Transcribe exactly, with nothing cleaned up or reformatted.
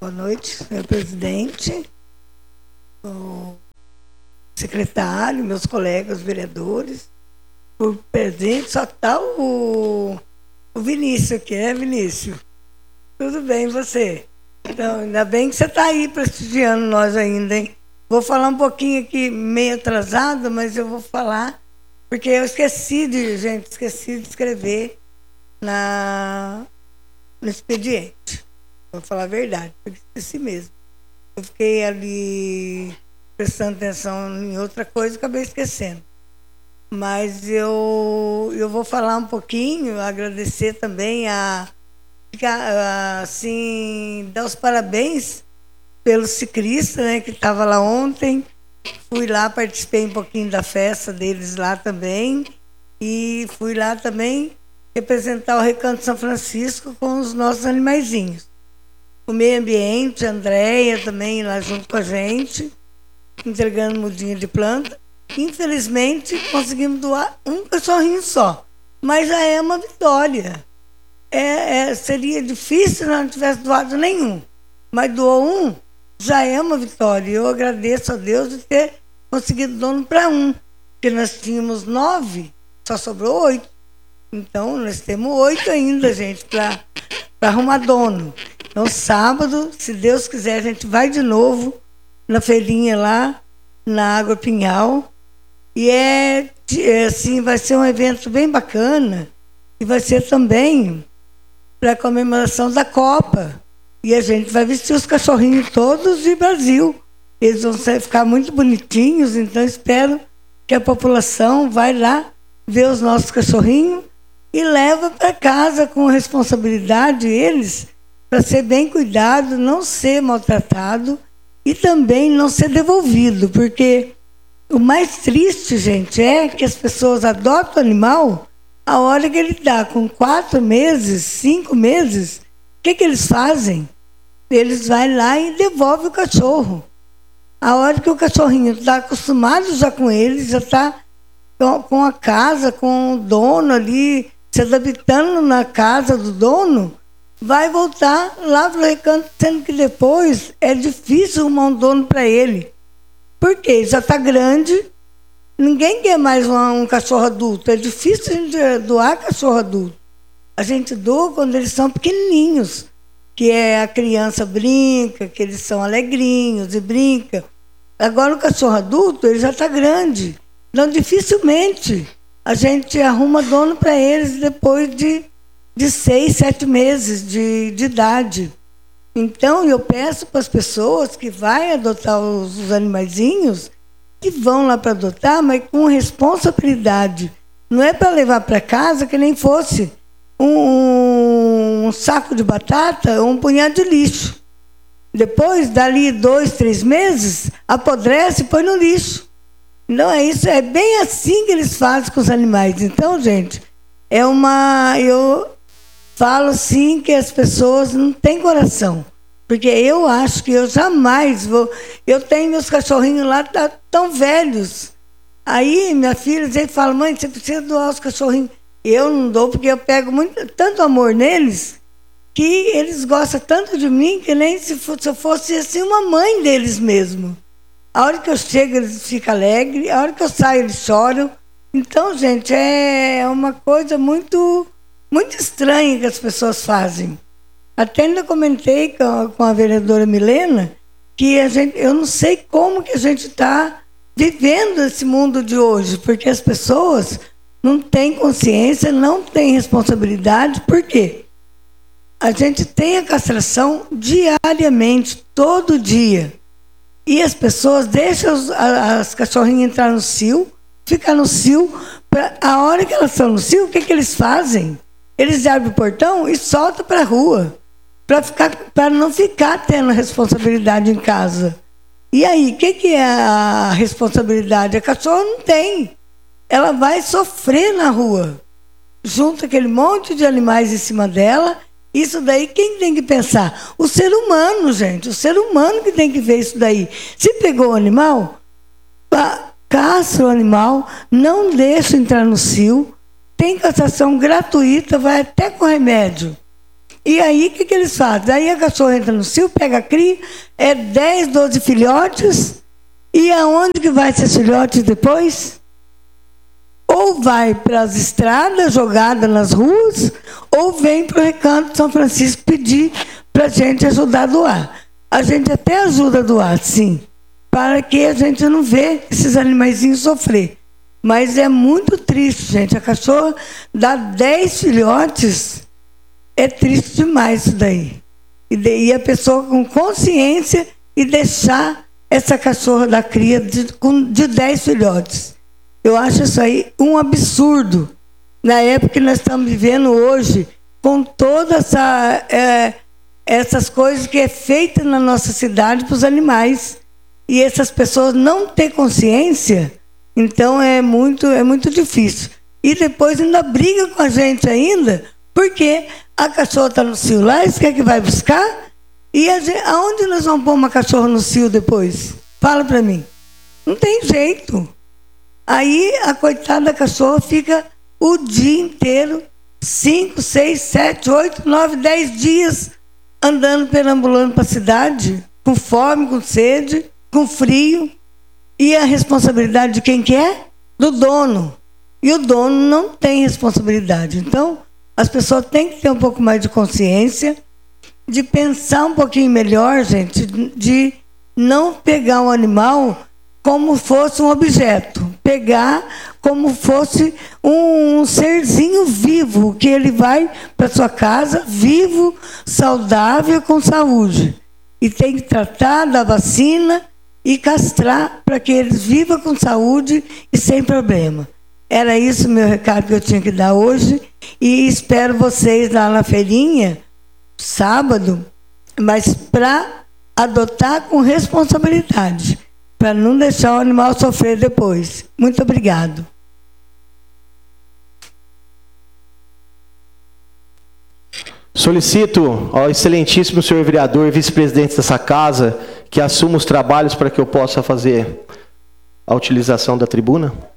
Boa noite, senhor presidente, o secretário, meus colegas vereadores. Por presente só está o, o Vinícius aqui, né, Vinícius? Tudo bem, você? Então, ainda bem que você está aí prestigiando nós ainda, hein? Vou falar um pouquinho aqui, meio atrasada, mas eu vou falar, porque eu esqueci de, gente, esqueci de escrever na, no expediente. Vou falar a verdade, porque esqueci mesmo. Eu fiquei ali prestando atenção em outra coisa e acabei esquecendo. Mas eu, eu vou falar um pouquinho, agradecer também a, a assim, dar os parabéns pelo ciclista, né, que estava lá ontem. Fui lá, participei um pouquinho da festa deles lá também. E fui lá também representar o Recanto São Francisco com os nossos animaizinhos. O meio ambiente, a Andréia também lá junto com a gente, entregando mudinha de planta. Infelizmente, conseguimos doar um cachorrinho só, mas já é uma vitória. É, é, seria difícil se não tivesse doado nenhum, mas doou um, já é uma vitória. Eu agradeço a Deus de ter conseguido dono para um, porque nós tínhamos nove, só sobrou oito. Então, nós temos oito ainda, gente, para arrumar dono. Então, sábado, se Deus quiser, a gente vai de novo na feirinha lá, na Água Pinhal. E é, é assim, vai ser um evento bem bacana. E vai ser também para a comemoração da Copa. E a gente vai vestir os cachorrinhos todos de Brasil. Eles vão ficar muito bonitinhos, então espero que a população vai lá ver os nossos cachorrinhos e leva para casa com responsabilidade eles, para ser bem cuidado, não ser maltratado e também não ser devolvido, porque o mais triste, gente, é que as pessoas adotam o animal a hora que ele está com quatro meses, cinco meses. O que, que eles fazem? Eles vão lá e devolvem o cachorro. A hora que o cachorrinho está acostumado já com eles, já está com a casa, com o dono ali, se adaptando na casa do dono, vai voltar lá para o recanto, sendo que depois é difícil arrumar um dono para ele. Por quê? Já está grande, ninguém quer mais um, um cachorro adulto. É difícil a gente doar cachorro adulto. A gente doa quando eles são pequenininhos, que é a criança brinca, que eles são alegrinhos e brinca. Agora o cachorro adulto, ele já está grande. Então, dificilmente a gente arruma dono para eles depois de de seis, sete meses de, de idade. Então, eu peço para as pessoas que vão adotar os, os animaizinhos, que vão lá para adotar, mas com responsabilidade. Não é para levar para casa que nem fosse um, um saco de batata ou um punhado de lixo. Depois, dali dois, três meses, apodrece e põe no lixo. Não é isso, é bem assim que eles fazem com os animais. Então, gente, é uma... Eu, falo sim que as pessoas não têm coração, porque eu acho que eu jamais vou... Eu tenho meus cachorrinhos lá, tá, tão velhos. Aí minha filha sempre fala, mãe, você precisa doar os cachorrinhos. Eu não dou, porque eu pego muito, tanto amor neles, que eles gostam tanto de mim, que nem se, for, se eu fosse assim, uma mãe deles mesmo. A hora que eu chego, eles ficam alegres, a hora que eu saio, eles choram. Então, gente, é uma coisa muito... muito estranho que as pessoas fazem. Até ainda comentei com a, com a vereadora Milena que a gente, eu não sei como que a gente está vivendo esse mundo de hoje, porque as pessoas não têm consciência, não têm responsabilidade. Por quê? A gente tem a castração diariamente, todo dia. E as pessoas deixam as, as cachorrinhas entrar no cio, ficar no cio, pra, a hora que elas estão no cio, o que, que eles fazem? Eles abrem o portão e soltam para a rua, para não ficar tendo responsabilidade em casa. E aí, o que, que é a responsabilidade? A cachorra não tem. Ela vai sofrer na rua. Junta aquele monte de animais em cima dela. Isso daí, quem tem que pensar? O ser humano, gente. O ser humano que tem que ver isso daí. Se pegou o animal, castra o animal, não deixa entrar no cio. Tem castração gratuita, vai até com remédio. E aí, o que, que eles fazem? Aí a cachorra entra no cio, pega a cria, é dez, doze filhotes, e aonde que vai esses filhotes depois? Ou vai para as estradas, jogada nas ruas, ou vem para o Recanto de São Francisco pedir para a gente ajudar a doar. A gente até ajuda a doar, sim, para que a gente não vê esses animaizinhos sofrer. Mas é muito triste, gente. A cachorra dá dez filhotes, é triste demais isso daí. E, de, e a pessoa com consciência e deixar essa cachorra da cria de, com, de dez filhotes. Eu acho isso aí um absurdo. Na época que nós estamos vivendo hoje, com todas essa, é, essas coisas que é feita na nossa cidade para os animais. E essas pessoas não têm consciência, então é muito, é muito difícil. E depois ainda briga com a gente ainda, porque a cachorra está no cio lá, eles querem que vai buscar, e a gente, aonde nós vamos pôr uma cachorra no cio depois? Fala para mim. Não tem jeito. Aí a coitada da cachorra fica o dia inteiro, cinco, seis, sete, oito, nove, dez dias, andando, perambulando para a cidade, com fome, com sede, com frio. E a responsabilidade de quem que é? Do dono. E o dono não tem responsabilidade. Então, as pessoas têm que ter um pouco mais de consciência, de pensar um pouquinho melhor, gente, de não pegar um animal como fosse um objeto, pegar como fosse um, um serzinho vivo, que ele vai para sua casa vivo, saudável, com saúde. E tem que tratar da vacina e castrar para que eles vivam com saúde e sem problema. Era isso o meu recado que eu tinha que dar hoje, e espero vocês lá na feirinha, sábado, mas para adotar com responsabilidade, para não deixar o animal sofrer depois. Muito obrigado. Solicito ao excelentíssimo senhor vereador e vice-presidente dessa casa que assuma os trabalhos para que eu possa fazer a utilização da tribuna.